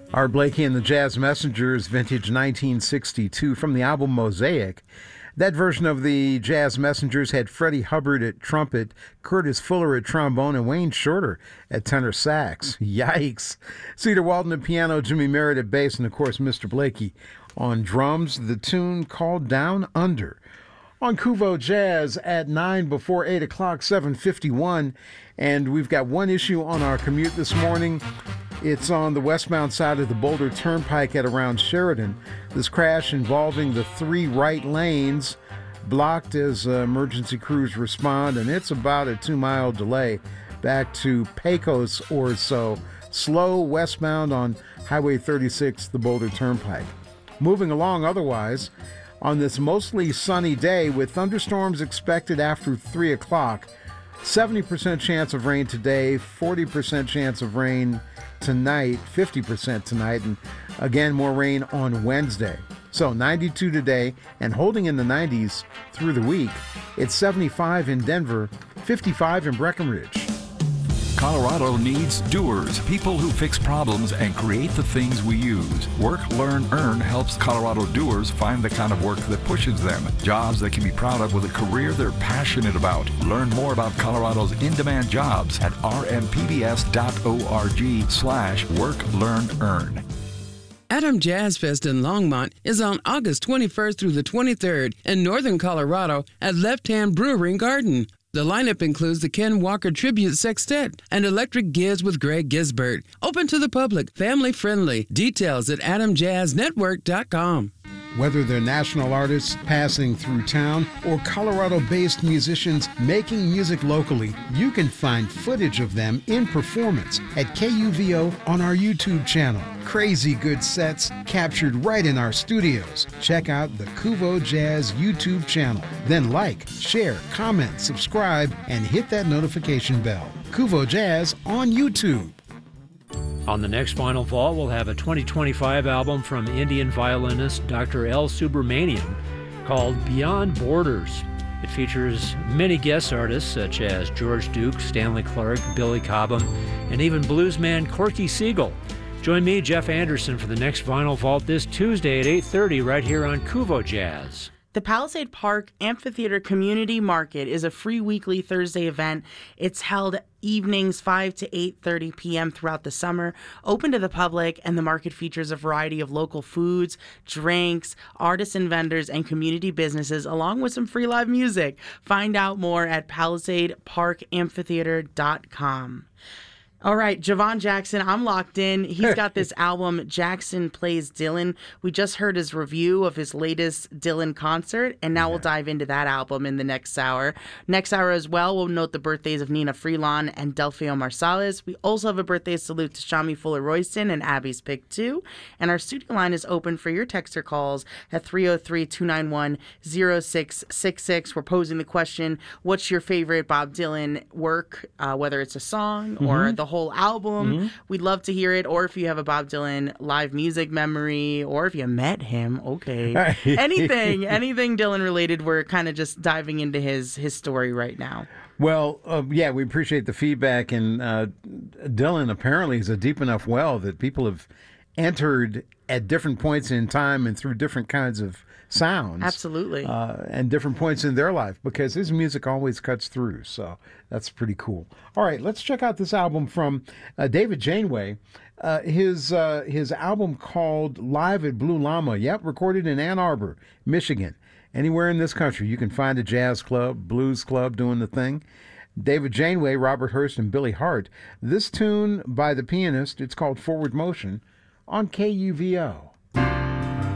Art Blakey and the Jazz Messengers, vintage 1962 from the album Mosaic. That version of the Jazz Messengers had Freddie Hubbard at trumpet, Curtis Fuller at trombone, and Wayne Shorter at tenor sax. Yikes. Cedar Walton at piano, Jimmy Merritt at bass, and of course Mr. Blakey on drums. The tune called Down Under. On Kuvo Jazz at 9 before 8 o'clock, 7:51. And we've got one issue on our commute this morning. It's on the westbound side of the Boulder Turnpike at around Sheridan. This crash involving the 3 right lanes blocked as emergency crews respond, and it's about a 2-mile delay back to Pecos or so. Slow westbound on Highway 36, the Boulder Turnpike. Moving along otherwise, on this mostly sunny day with thunderstorms expected after 3 o'clock, 70% chance of rain today, 40% chance of rain tonight, 50% tonight, and again more rain on Wednesday. So 92 today and holding in the 90s through the week. It's 75 in Denver, 55 in Breckenridge. Colorado needs doers, people who fix problems and create the things we use. Work, Learn, Earn helps Colorado doers find the kind of work that pushes them. Jobs they can be proud of with a career they're passionate about. Learn more about Colorado's in-demand jobs at rmpbs.org/Work, Learn, Earn. Adam Jazz Fest in Longmont is on August 21st through the 23rd in northern Colorado at Left Hand Brewery and Garden. The lineup includes the Ken Walker Tribute Sextet and Electric Giz with Greg Gisbert. Open to the public, family friendly. Details at adamjazznetwork.com. Whether they're national artists passing through town or Colorado-based musicians making music locally, you can find footage of them in performance at KUVO on our YouTube channel. Crazy good sets captured right in our studios. Check out the Kuvo Jazz YouTube channel. Then like, share, comment, subscribe, and hit that notification bell. Kuvo Jazz on YouTube. On the next Vinyl Vault, we'll have a 2025 album from Indian violinist Dr. L. Subramaniam called Beyond Borders. It features many guest artists such as George Duke, Stanley Clarke, Billy Cobham, and even bluesman Corky Siegel. Join me, Jeff Anderson, for the next Vinyl Vault this Tuesday at 8:30 right here on Kuvo Jazz. The Palisade Park Amphitheater Community Market is a free weekly Thursday event. It's held evenings 5 to 8:30 p.m. throughout the summer, open to the public, and the market features a variety of local foods, drinks, artisan vendors, and community businesses, along with some free live music. Find out more at PalisadeParkAmphitheater.com. All right, Javon Jackson, I'm locked in. He's got this album, Jackson Plays Dylan. We just heard his review of his latest Dylan concert, and now we'll dive into that album in the next hour. Next hour as well, we'll note the birthdays of Nina Freelon and Delfino Marsalis. We also have a birthday salute to Shami Fuller-Royston and Abby's Pick 2. And our studio line is open for your texter calls at 303-291-0666. We're posing the question, what's your favorite Bob Dylan work, whether it's a song or the whole album? We'd love to hear it. Or if you have a Bob Dylan live music memory, or if you met him, okay. anything Dylan related. We're kind of just diving into his story right now. Well, yeah, we appreciate the feedback. And Dylan apparently is a deep enough well that people have entered at different points in time and through different kinds of sounds. Absolutely. And different points in their life, because his music always cuts through. So that's pretty cool. All right, let's check out this album from David Janeway. His album called Live at Blue Llama. Yep, recorded in Ann Arbor, Michigan. Anywhere in this country, you can find a jazz club, blues club doing the thing. David Janeway, Robert Hurst, and Billy Hart. This tune by the pianist, it's called Forward Motion on KUVO.